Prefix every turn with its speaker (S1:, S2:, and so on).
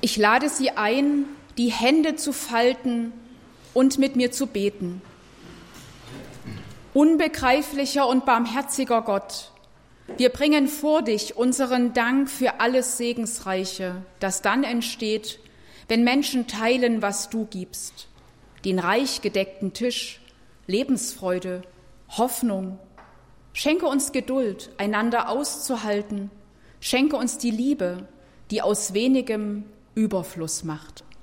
S1: Ich lade Sie ein, die Hände zu falten und mit mir zu beten. Unbegreiflicher und barmherziger Gott, wir bringen vor dich unseren Dank für alles Segensreiche, das dann entsteht, wenn Menschen teilen, was du gibst. Den reich gedeckten Tisch, Lebensfreude, Hoffnung. Schenke uns Geduld, einander auszuhalten. Schenke uns die Liebe, die aus wenigem Überfluss macht.